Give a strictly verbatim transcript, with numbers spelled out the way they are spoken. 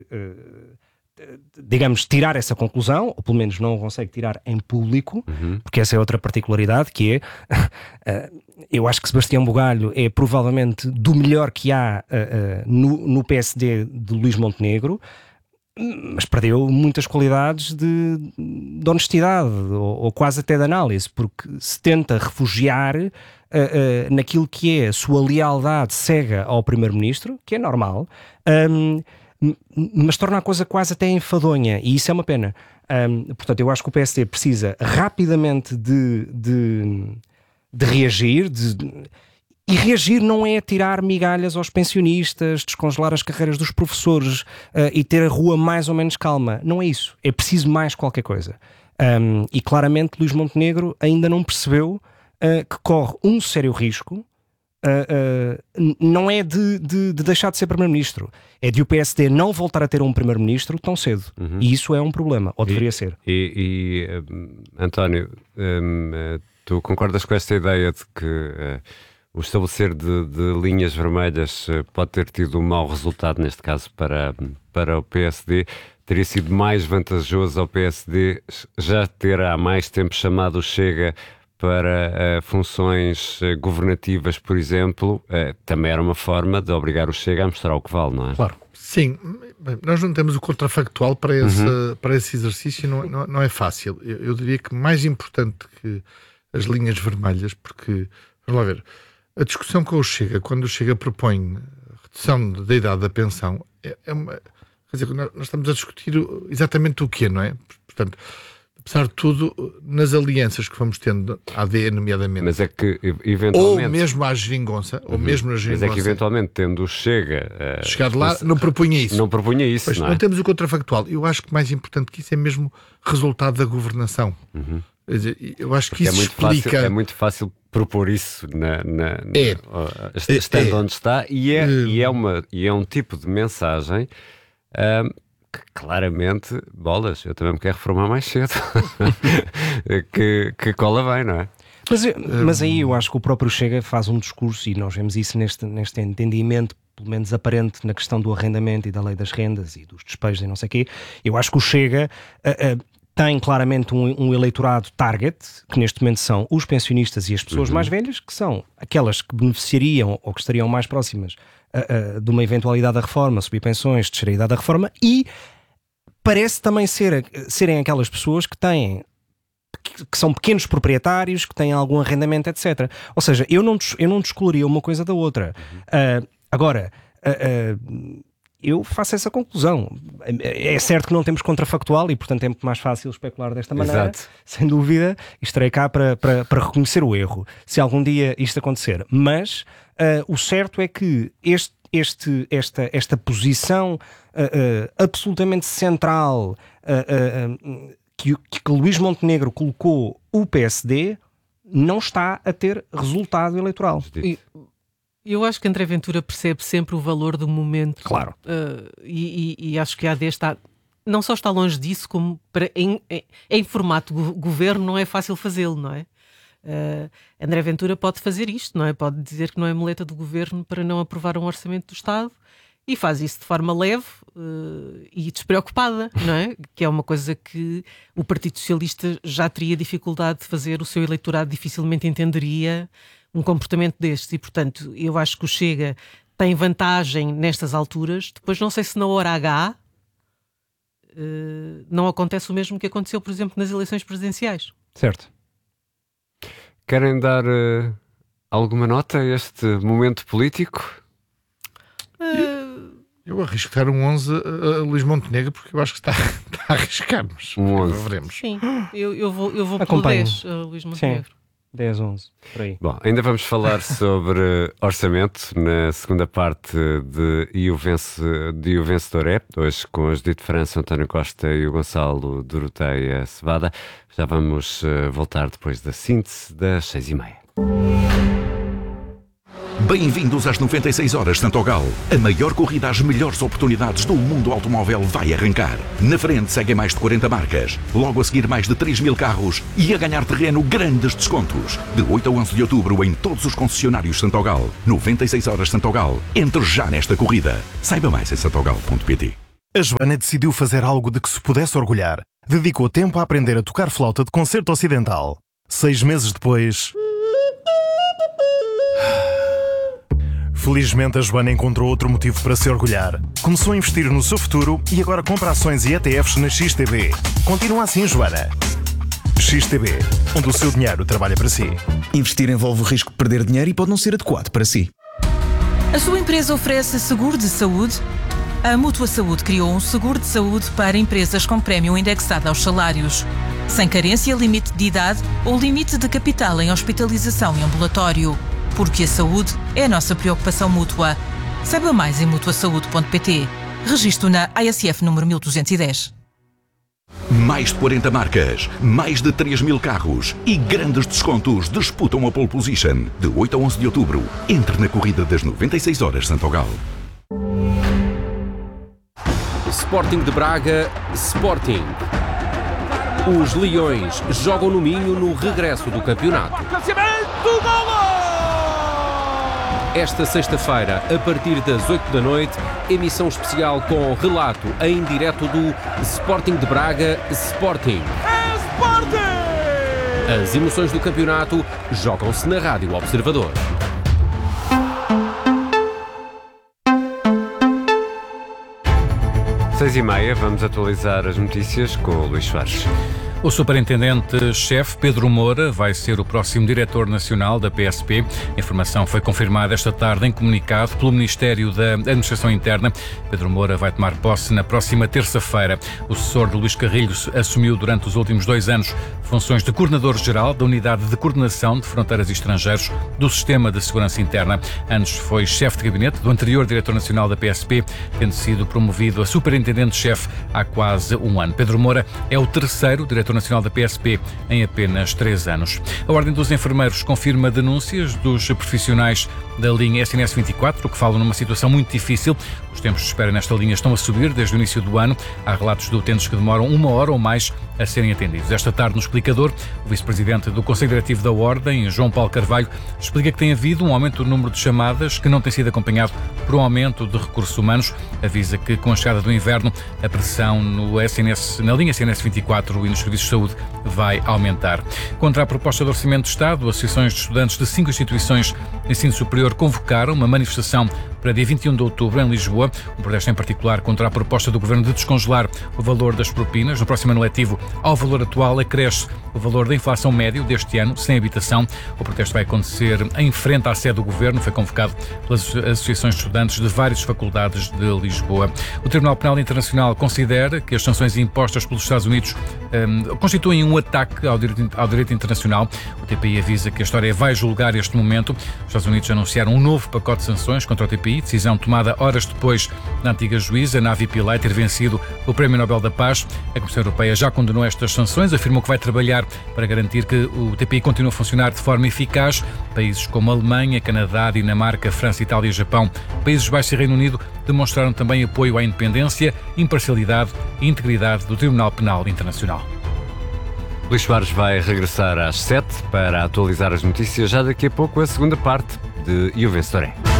digamos, tirar essa conclusão, ou pelo menos não consegue tirar em público, uhum. porque essa é outra particularidade, que é, uh, eu acho que Sebastião Bugalho é provavelmente do melhor que há uh, uh, no, no P S D de Luís Montenegro, mas perdeu muitas qualidades de, de honestidade, ou, ou quase até de análise, porque se tenta refugiar uh, uh, naquilo que é a sua lealdade cega ao Primeiro-Ministro, que é normal, um, mas torna a coisa quase até enfadonha, e isso é uma pena. Um, portanto, eu acho que o P S D precisa rapidamente de, de, de reagir, de, e reagir não é tirar migalhas aos pensionistas, descongelar as carreiras dos professores uh, e ter a rua mais ou menos calma. Não é isso. É preciso mais qualquer coisa. Um, e claramente Luís Montenegro ainda não percebeu uh, que corre um sério risco. Uh, uh, não é de, de, de deixar de ser Primeiro-Ministro, é de o P S D não voltar a ter um Primeiro-Ministro tão cedo, uhum. e isso é um problema, ou deveria e, ser. E, e um, António, um, uh, tu concordas com esta ideia de que uh, o estabelecer de, de linhas vermelhas uh, pode ter tido um mau resultado, neste caso para, para o P S D? Teria sido mais vantajoso ao P S D já ter há mais tempo chamado o Chega para uh, funções uh, governativas, por exemplo, uh, também era uma forma de obrigar o Chega a mostrar o que vale, não é? Claro. Sim, bem, nós não temos o contrafactual para esse, uhum. para esse exercício, não, não, não é fácil. Eu, eu diria que mais importante que as linhas vermelhas, porque, vamos lá ver, a discussão com o Chega, quando o Chega propõe a redução da idade da pensão, é, é uma, quer dizer, nós estamos a discutir exatamente o quê, não é? Portanto, apesar de tudo, nas alianças que vamos tendo, a A D, nomeadamente, mas é que, eventualmente, ou mesmo à geringonça, uhum. ou mesmo na geringonça, mas é que eventualmente, tendo o Chega uh, chegado lá, não propunha isso. Não propunha isso, pois, não é? Não temos o contrafactual. Eu acho que mais importante que isso é mesmo resultado da governação. Uhum. Quer dizer, eu acho Porque que isso é muito explica... Fácil, é muito fácil propor isso na, na, na, é. uh, estando é. onde está, e é, uh... e, é uma, e é um tipo de mensagem... Um, que claramente, bolas, eu também me quero reformar mais cedo, que, que cola bem, não é? Mas, mas aí eu acho que o próprio Chega faz um discurso, e nós vemos isso neste, neste entendimento, pelo menos aparente, na questão do arrendamento e da lei das rendas e dos despejos e não sei o quê. Eu acho que o Chega uh, uh, tem claramente um, um eleitorado target, que neste momento são os pensionistas e as pessoas uhum. mais velhas, que são aquelas que beneficiariam ou que estariam mais próximas uh, uh, de uma eventualidade da reforma, subir pensões, descer a idade da reforma, e parece também ser, serem aquelas pessoas que têm, que, que são pequenos proprietários, que têm algum arrendamento, etcétera. Ou seja, eu não, eu não descoloria uma coisa da outra. Uhum. Uh, agora, uh, uh, eu faço essa conclusão. É certo que não temos contrafactual e, portanto, é muito mais fácil especular desta maneira. Exato. Sem dúvida, estarei cá para, para, para reconhecer o erro, se algum dia isto acontecer. Mas uh, o certo é que este, este, esta, esta posição uh, uh, absolutamente central uh, uh, que, que Luís Montenegro colocou o P S D não está a ter resultado eleitoral. E... Eu acho que André Ventura percebe sempre o valor do momento. Claro. Uh, e, e, e acho que a AD está, não só está longe disso, como para, em, em, em formato go- governo não é fácil fazê-lo, não é? Uh, André Ventura pode fazer isto, não é? Pode dizer que não é muleta do governo para não aprovar um orçamento do Estado e faz isso de forma leve uh, e despreocupada, não é? Que é uma coisa que o Partido Socialista já teria dificuldade de fazer, o seu eleitorado dificilmente entenderia um comportamento destes e, portanto, eu acho que o Chega tem vantagem nestas alturas. Depois não sei se na hora H uh, não acontece o mesmo que aconteceu, por exemplo, nas eleições presidenciais. Certo. Querem dar uh, alguma nota a este momento político? Uh... Eu arrisco dar um onze a Luís Montenegro, porque eu acho que está, está a arriscar, mas um onze. Veremos. Sim, eu, eu vou, eu vou pelo dez, uh, Luís Montenegro. Sim. dez, onze, por aí. Bom, ainda vamos falar sobre orçamento na segunda parte de E o, Vence, de o Vencedor é, hoje com a Judite França, António Costa e o Gonçalo Doroteia Cevada. Já vamos uh, voltar depois da síntese das seis e meia. Bem-vindos às noventa e seis horas Santogal. A maior corrida às melhores oportunidades do mundo automóvel vai arrancar. Na frente seguem mais de quarenta marcas. Logo a seguir mais de três mil carros e a ganhar terreno grandes descontos. De oito a onze de outubro em todos os concessionários Santogal. noventa e seis horas Santogal. Entre já nesta corrida. Saiba mais em santogal ponto pt. A Joana decidiu fazer algo de que se pudesse orgulhar. Dedicou tempo a aprender a tocar flauta de concerto ocidental. Seis meses depois... Felizmente, a Joana encontrou outro motivo para se orgulhar. Começou a investir no seu futuro e agora compra ações e E T Fs na X T B. Continua assim, Joana. X T B, onde o seu dinheiro trabalha para si. Investir envolve o risco de perder dinheiro e pode não ser adequado para si. A sua empresa oferece seguro de saúde? A Mútua Saúde criou um seguro de saúde para empresas com prémio indexado aos salários. Sem carência, limite de idade ou limite de capital em hospitalização e ambulatório. Porque a saúde é a nossa preocupação mútua. Saiba mais em mutua saúde ponto pt. Registro na A S F número mil duzentos e dez. Mais de quarenta marcas, mais de três mil carros e grandes descontos disputam a pole position de oito a onze de outubro. Entre na corrida das noventa e seis horas Santogal. Sporting de Braga, Sporting. Os Leões jogam no Minho no regresso do campeonato. Esta sexta-feira, a partir das oito da noite, emissão especial com relato em direto do Sporting de Braga, Sporting. É Sporting! As emoções do campeonato jogam-se na Rádio Observador. Seis e meia, vamos atualizar as notícias com o Luís Soares. O superintendente-chefe Pedro Moura vai ser o próximo diretor nacional da P S P. A informação foi confirmada esta tarde em comunicado pelo Ministério da Administração Interna. Pedro Moura vai tomar posse na próxima terça-feira. O sucessor de Luís Carrilho assumiu durante os últimos dois anos funções de coordenador-geral da Unidade de Coordenação de Fronteiras e Estrangeiros do Sistema de Segurança Interna. Antes foi chefe de gabinete do anterior diretor nacional da P S P, tendo sido promovido a superintendente-chefe há quase um ano. Pedro Moura é o terceiro diretor nacional da P S P em apenas três anos. A Ordem dos Enfermeiros confirma denúncias dos profissionais da linha S N S vinte e quatro, que falam numa situação muito difícil. Os tempos de espera nesta linha estão a subir desde o início do ano. Há relatos de utentes que demoram uma hora ou mais a serem atendidos. Esta tarde, no Explicador, o vice-presidente do Conselho Diretivo da Ordem, João Paulo Carvalho, explica que tem havido um aumento do número de chamadas que não tem sido acompanhado por um aumento de recursos humanos. Avisa que, com a chegada do inverno, a pressão no S N S, na linha S N S vinte e quatro e nos serviços de saúde vai aumentar. Contra a proposta de Orçamento de Estado, associações de estudantes de cinco instituições de ensino superior convocaram uma manifestação para dia vinte e um de outubro em Lisboa. Um protesto em particular contra a proposta do Governo de descongelar o valor das propinas. No próximo ano letivo, ao valor atual, acresce o valor da inflação médio deste ano, sem habitação. O protesto vai acontecer em frente à sede do Governo. Foi convocado pelas associações de estudantes de várias faculdades de Lisboa. O Tribunal Penal Internacional considera que as sanções impostas pelos Estados Unidos um, constituem um ataque ao direito, ao direito internacional. O T P I avisa que a história vai julgar este momento. Os Estados Unidos anunciaram um novo pacote de sanções contra o T P I, decisão tomada horas depois da antiga juíza Navi Pillay ter vencido o Prémio Nobel da Paz. A Comissão Europeia já condenou estas sanções, afirmou que vai trabalhar para garantir que o T P I continue a funcionar de forma eficaz. Países como Alemanha, Canadá, Dinamarca, França, Itália e Japão, Países Baixos e Reino Unido demonstraram também apoio à independência, imparcialidade e integridade do Tribunal Penal Internacional. Luís Soares vai regressar às sete para atualizar as notícias. Já daqui a pouco a segunda parte de E o Vencedor é.